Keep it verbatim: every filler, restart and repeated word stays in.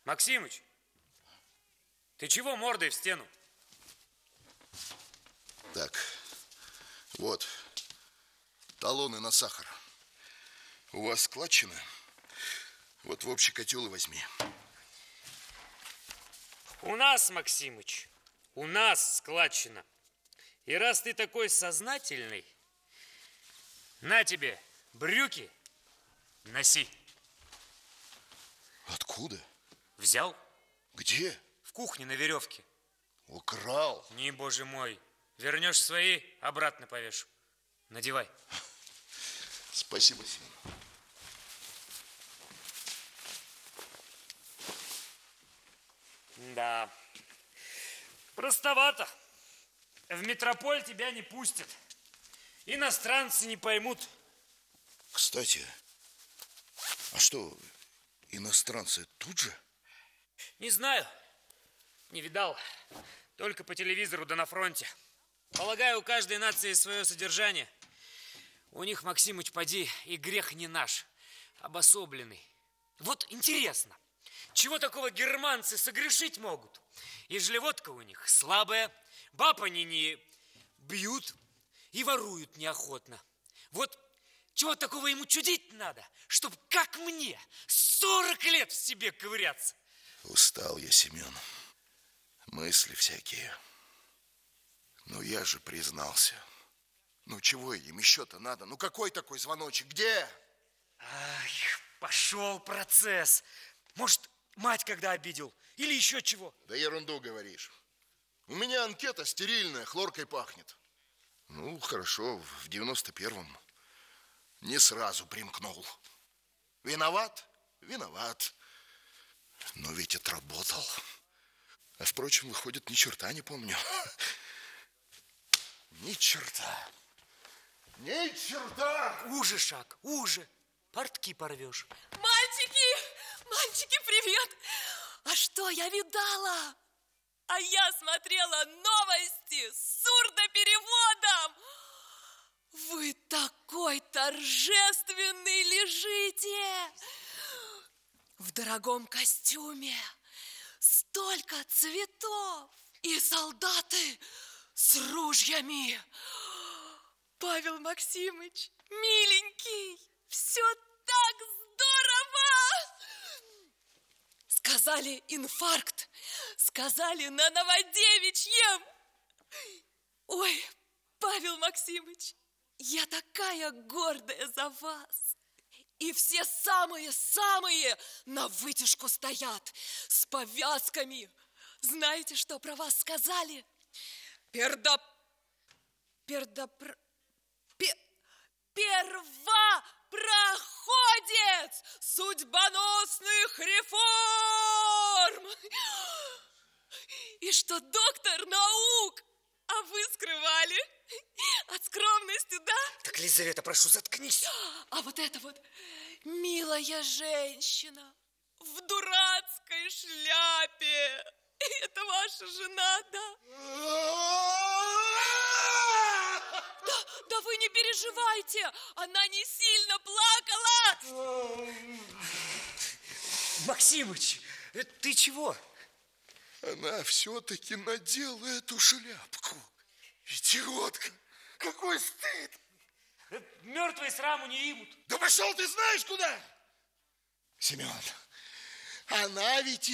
Максимыч, ты чего мордой в стену? Так, вот, талоны на сахар. У вас складчина? Вот в общий котел и возьми. У нас, Максимыч, у нас складчина. И раз ты такой сознательный, на тебе брюки, носи. Откуда? Взял? Где? В кухне на веревке. Украл? Не, боже мой. Вернешь свои, обратно повешу. Надевай. Спасибо, Семен. Да. Простовато. В метрополь тебя не пустят. Иностранцы не поймут. Кстати, а что, иностранцы тут же? Не знаю. Не видал. Только по телевизору да на фронте. Полагаю, у каждой нации свое содержание. У них, Максимыч, поди, и грех не наш, обособленный. Вот интересно, чего такого германцы согрешить могут? Ежели водка у них слабая, баб они не бьют и воруют неохотно. Вот чего такого ему чудить надо, чтобы, как мне, сорок лет в себе ковыряться? Устал я, Семен. Мысли всякие. Ну, я же признался. Ну, чего им еще-то надо? Ну, какой такой звоночек? Где? Ай, пошел процесс. Может, мать когда обидел? Или еще чего? Да ерунду говоришь. У меня анкета стерильная, хлоркой пахнет. Ну, хорошо, в девяносто первом не сразу примкнул. Виноват? Виноват. Но ведь отработал. А, впрочем, выходит, ни черта не помню. Ни черта. Ни черта! Уже шаг, уже. Портки порвешь. Мальчики! Мальчики, привет! А что я видала? А я смотрела новости с сурдопереводом. Вы такой торжественный лежите. В дорогом костюме. Столько цветов. И солдаты с ружьями. Павел Максимыч, миленький, все так здорово! Сказали инфаркт, сказали на Новодевичьем. Ой, Павел Максимыч, я такая гордая за вас. И все самые-самые на вытяжку стоят, с повязками. Знаете, что про вас сказали? Пердо... Пердопр... Пе... Первопроходец судьбоносных реформ! И что доктор наук, а вы скрывали? От скромности, да? Так, Лизавета, прошу, заткнись. А вот это вот милая женщина в дурацкой шляпе. Это ваша жена, да? Да, да вы не переживайте, она не сильно плакала. Максимыч, ты чего? Она все-таки надела эту шляпку. Идиотка! Какой стыд! Мертвые сраму не имут. Да пошел ты знаешь куда! Семен, она ведь